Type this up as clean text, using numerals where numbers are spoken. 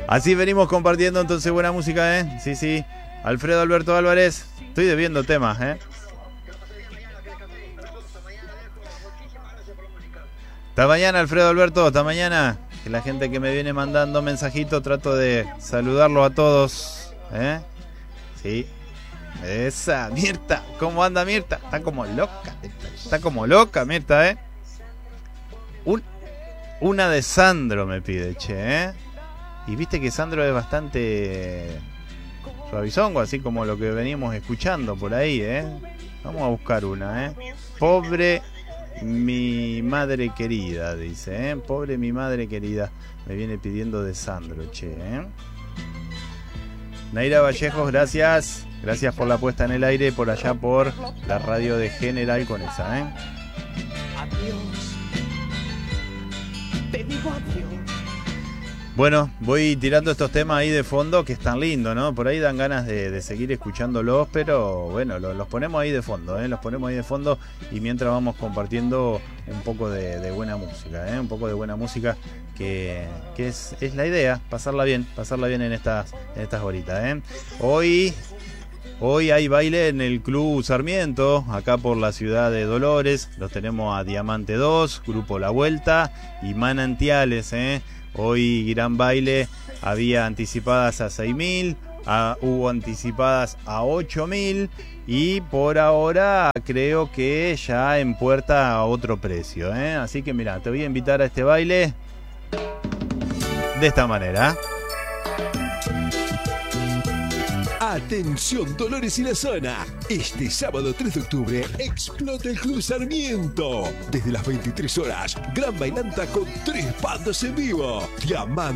Así venimos compartiendo entonces buena música, ¿eh? Sí, sí. Alfredo Alberto Álvarez. Estoy debiendo temas, ¿eh? Hasta mañana, Alfredo Alberto. Hasta mañana. Que la gente que me viene mandando mensajitos, trato de saludarlos a todos, ¿eh? Sí. Esa, Mirta. ¿Cómo anda Mirta? Está como loca. Está como loca, Mirta, ¿eh? Una de Sandro me pide, che, ¿eh? Y viste que Sandro es bastante suavizongo, así como lo que veníamos escuchando por ahí, ¿eh? Vamos a buscar una, ¿eh? Pobre mi madre querida, dice, ¿eh? Pobre mi madre querida. Me viene pidiendo de Sandro, che, ¿eh? Naira Vallejos, gracias. Gracias por la puesta en el aire por allá por la radio de General con esa, ¿eh? Adiós. Te digo adiós. Bueno, voy tirando estos temas ahí de fondo que están lindos, ¿no? Por ahí dan ganas de seguir escuchándolos, pero bueno, los ponemos ahí de fondo, ¿eh? Los ponemos ahí de fondo y mientras vamos compartiendo un poco de buena música, ¿eh? Un poco de buena música que es la idea, pasarla bien en estas horitas, ¿eh? Hoy hay baile en el Club Sarmiento, acá por la ciudad de Dolores. Los tenemos a Diamante 2, Grupo La Vuelta y Manantiales, ¿eh? Hoy gran baile, había anticipadas a 6.000, hubo anticipadas a 8.000 y por ahora creo que ya en puerta a otro precio, ¿eh? Así que mira, te voy a invitar a este baile de esta manera. Atención Dolores y la zona. Este sábado 3 de octubre explota el Club Sarmiento. Desde las 23 horas, gran bailanta con 3 bandas en vivo. Diamante